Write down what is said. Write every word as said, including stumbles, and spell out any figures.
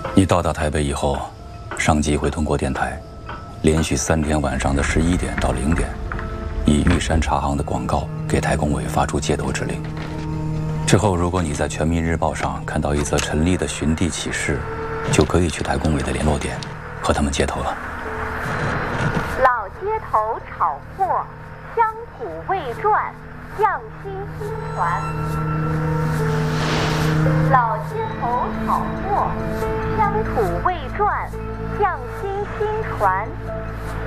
你到达台北以后，上级会通过电台，连续三天晚上的十一点到零点，以玉山茶行的广告给台工委发出戒毒指令。之后，如果你在《全民日报》上看到一则陈丽的寻地启事，就可以去台工委的联络点，和他们接头了。 老街头炒货，乡土未传，匠心新传。老街头炒货，乡土未传，匠心新传。